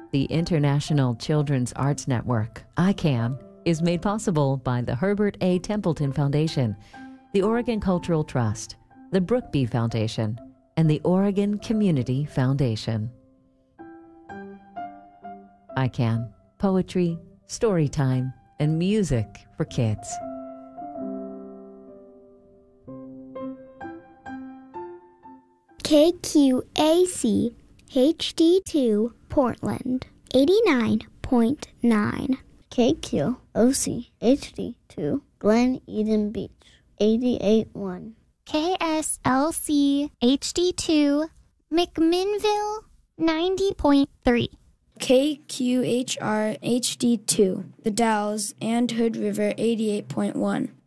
The International Children's Arts Network, ICANN, is made possible by the Herbert A. Templeton Foundation, the Oregon Cultural Trust, the Brookby Foundation, and the Oregon Community Foundation. ICANN, poetry, story time, and music for kids. KQAC HD2 Portland 89.9. KQOC HD2 Glen Eden Beach 88.1. KSLC HD2 McMinnville 90.3. KQHR HD2 The Dalles and Hood River 88.1.